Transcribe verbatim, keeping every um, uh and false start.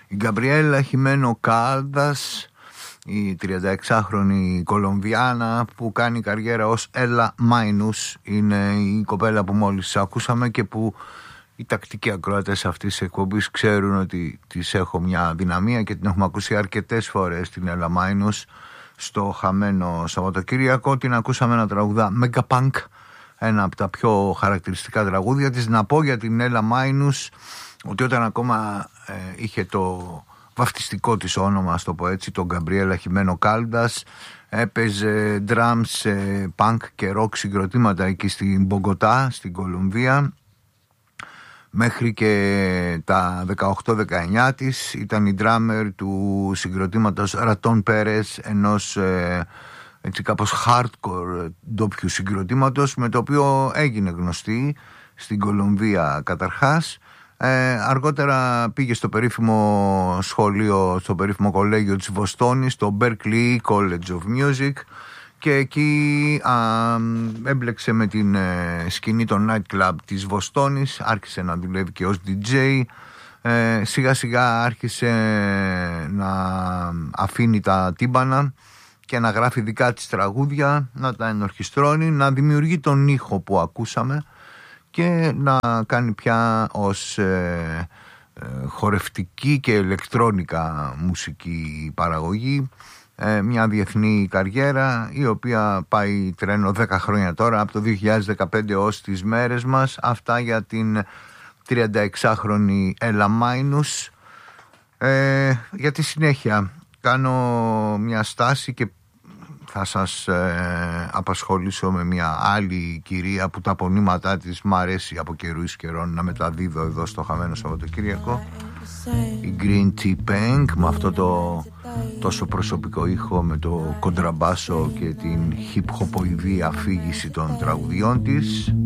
Η Γκαμπριέλα Χιμένο Κάλντας, η τριανταεξάχρονη Κολομβιάνα που κάνει καριέρα ως Ella Minus, είναι η κοπέλα που μόλις ακούσαμε και που οι τακτικοί ακροατές αυτής της εκπομπής ξέρουν ότι της έχω μια δυναμία και την έχουμε ακούσει αρκετές φορές την Ella Minus στο χαμένο Σαββατοκύριακο. Την ακούσαμε ένα τραγουδά Megapunk, ένα από τα πιο χαρακτηριστικά τραγούδια της. Να πω για την Ella Minus ότι όταν ακόμα ε, είχε το βαφτιστικό της όνομα, ας το πω έτσι, τον Γκαμπριέλα Χιμένο Κάλντας, έπαιζε drums, ε, punk και rock συγκροτήματα εκεί στην Μπογκοτά, στην Κολομβία, μέχρι και τα δεκαοκτώ δεκαεννιά της. Ήταν η drummer του συγκροτήματος Ρατών Πέρες, ενός ε, έτσι κάπως hardcore ντόπιου συγκροτήματος, με το οποίο έγινε γνωστή στην Κολομβία καταρχάς. Ε, αργότερα πήγε στο περίφημο σχολείο, στο περίφημο κολέγιο της Βοστόνης, το Berklee College of Music, και εκεί α, έμπλεξε με την ε, σκηνή των nightclub της Βοστόνης, άρχισε να δουλεύει και ως ντι τζέι. ε, σιγά σιγά άρχισε να αφήνει τα τύμπανα και να γράφει δικά της τραγούδια, να τα ενορχιστρώνει, να δημιουργεί τον ήχο που ακούσαμε και να κάνει πια ως ε, ε, χορευτική και ηλεκτρόνικα μουσική παραγωγή ε, μια διεθνή καριέρα, η οποία πάει τρένο δέκα χρόνια τώρα, από το δύο χιλιάδες δεκαπέντε ως τις μέρες μας. Αυτά για την τριανταεξάχρονη Ella Minus. Ε, για τη συνέχεια κάνω μια στάση και θα σας ε, απασχολήσω με μια άλλη κυρία που τα πονήματά της μ' αρέσει από καιρού εις καιρών να μεταδίδω εδώ στο χαμένο Σαββατοκύριακο. Η Green Tea Peng, με αυτό το τόσο προσωπικό ήχο, με το κοντραμπάσο και την hip-hopoειδή αφήγηση των τραγουδιών της.